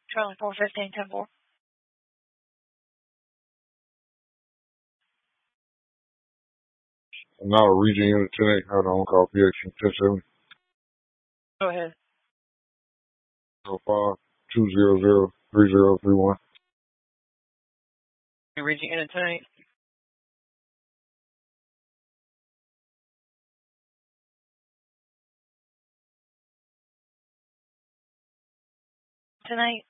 Charlie 415, 10-4. Now region unit 10-8, hold on, call PX 10-7. Go ahead. 05-200-3031. Region unit 10-8. Tonight.